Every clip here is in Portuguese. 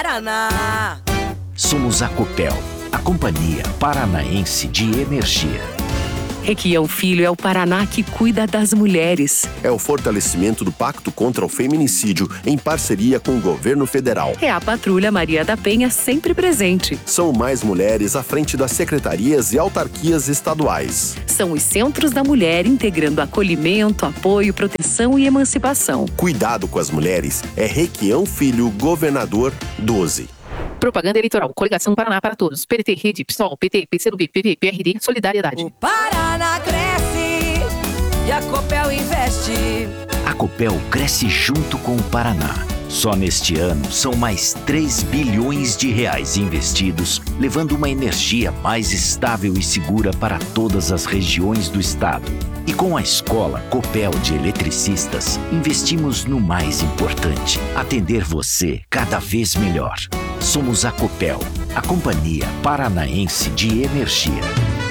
Paraná. Somos a Copel, a Companhia Paranaense de Energia. Requião Filho é o Paraná que cuida das mulheres. É o fortalecimento do Pacto contra o Feminicídio em parceria com o governo federal. É a Patrulha Maria da Penha sempre presente. São mais mulheres à frente das secretarias e autarquias estaduais. São os Centros da Mulher integrando acolhimento, apoio, proteção e emancipação. Cuidado com as mulheres é Requião Filho, governador 12. Propaganda eleitoral. Coligação Paraná para Todos. PDT, Rede, PSOL, PT, PCdoB, PV, PRD, Solidariedade. O Paraná cresce e a Copel investe. A Copel cresce junto com o Paraná. Só neste ano são mais 3 bilhões de reais investidos, levando uma energia mais estável e segura para todas as regiões do estado. E com a Escola Copel de Eletricistas, investimos no mais importante, atender você cada vez melhor. Somos a Copel, a Companhia Paranaense de Energia.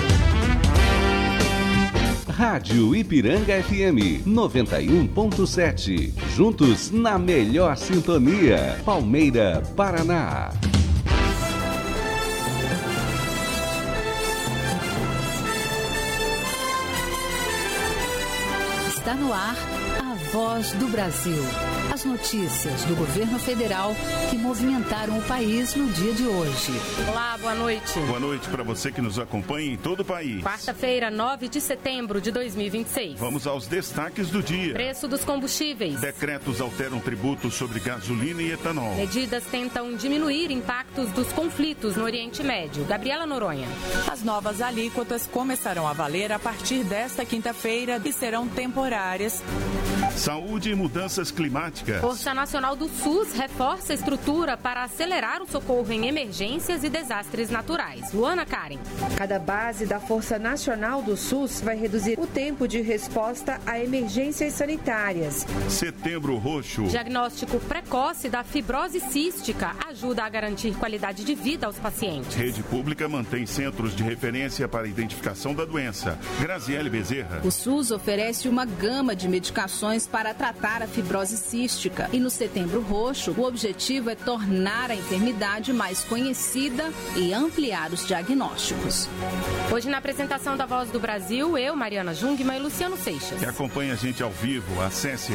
Rádio Ipiranga FM 91.7. Juntos na melhor sintonia. Palmeira, Paraná. Está no ar a Voz do Brasil. As notícias do governo federal que movimentaram o país no dia de hoje. Olá, boa noite. Boa noite para você que nos acompanha em todo o país. Quarta-feira, 9 de setembro de 2026. Vamos aos destaques do dia. Preço dos combustíveis. Decretos alteram tributos sobre gasolina e etanol. Medidas tentam diminuir impactos dos conflitos no Oriente Médio. Gabriela Noronha. As novas alíquotas começarão a valer a partir desta quinta-feira e serão temporárias. Saúde e mudanças climáticas. Força Nacional do SUS reforça a estrutura para acelerar o socorro em emergências e desastres naturais. Luana Karen. Cada base da Força Nacional do SUS vai reduzir o tempo de resposta a emergências sanitárias. Setembro Roxo. Diagnóstico precoce da fibrose cística ajuda a garantir qualidade de vida aos pacientes. Rede Pública mantém centros de referência para a identificação da doença. Graziele Bezerra. O SUS oferece uma gama de medicações para tratar a fibrose cística. E no Setembro Roxo, o objetivo é tornar a enfermidade mais conhecida e ampliar os diagnósticos. Hoje, na apresentação da Voz do Brasil, eu, Mariana Jungmann e Luciano Seixas. E acompanhe a gente ao vivo. Acesse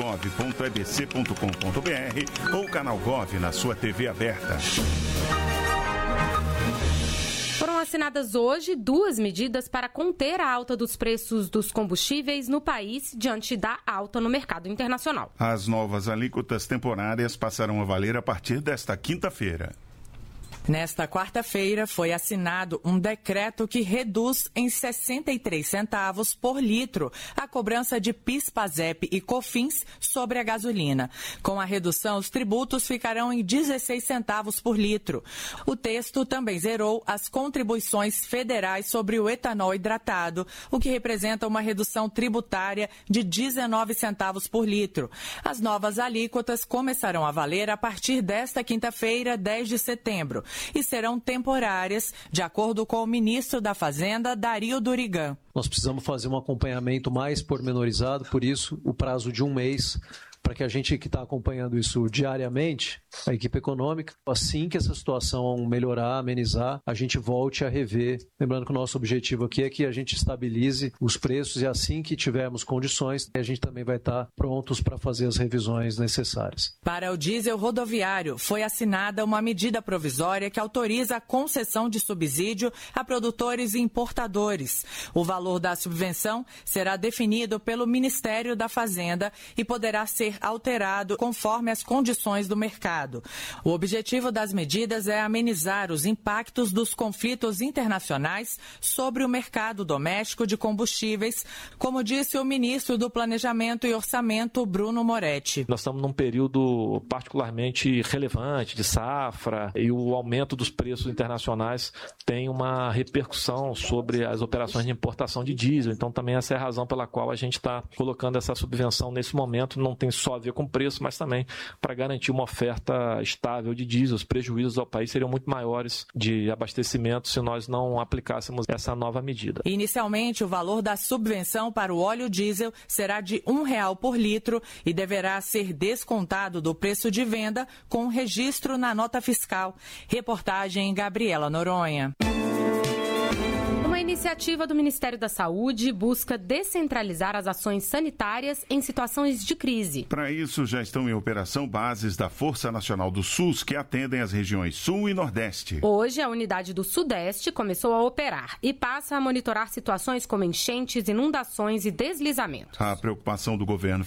radiogov.ebc.com.br ou canal Gov na sua TV aberta. Foram assinadas hoje 2 medidas para conter a alta dos preços dos combustíveis no país diante da alta no mercado internacional. As novas alíquotas temporárias passarão a valer a partir desta quinta-feira. Nesta quarta-feira, foi assinado um decreto que reduz em 63 centavos por litro a cobrança de PIS, PASEP e COFINS sobre a gasolina. Com a redução, os tributos ficarão em 16 centavos por litro. O texto também zerou as contribuições federais sobre o etanol hidratado, o que representa uma redução tributária de 19 centavos por litro. As novas alíquotas começarão a valer a partir desta quinta-feira, 10 de setembro. E serão temporárias, de acordo com o ministro da Fazenda, Dario Durigan. Nós precisamos fazer um acompanhamento mais pormenorizado, por isso o prazo de 1 mês, para que a gente que está acompanhando isso diariamente, a equipe econômica, assim que essa situação melhorar, amenizar, a gente volte a rever. Lembrando que o nosso objetivo aqui é que a gente estabilize os preços e assim que tivermos condições, a gente também vai estar prontos para fazer as revisões necessárias. Para o diesel rodoviário, foi assinada uma medida provisória que autoriza a concessão de subsídio a produtores e importadores. O valor da subvenção será definido pelo Ministério da Fazenda e poderá ser alterado conforme as condições do mercado. O objetivo das medidas é amenizar os impactos dos conflitos internacionais sobre o mercado doméstico de combustíveis, como disse o ministro do Planejamento e Orçamento, Bruno Moretti. Nós estamos num período particularmente relevante de safra e o aumento dos preços internacionais tem uma repercussão sobre as operações de importação de diesel. Então também essa é a razão pela qual a gente está colocando essa subvenção nesse momento. Não tem só a ver com preço, mas também para garantir uma oferta estável de diesel. Os prejuízos ao país seriam muito maiores de abastecimento se nós não aplicássemos essa nova medida. Inicialmente, o valor da subvenção para o óleo diesel será de R$1 por litro e deverá ser descontado do preço de venda com registro na nota fiscal. Reportagem Gabriela Noronha. Uma iniciativa do Ministério da Saúde busca descentralizar as ações sanitárias em situações de crise. Para isso, já estão em operação bases da Força Nacional do SUS que atendem as regiões Sul e Nordeste. Hoje, a unidade do Sudeste começou a operar e passa a monitorar situações como enchentes, inundações e deslizamentos. A preocupação do governo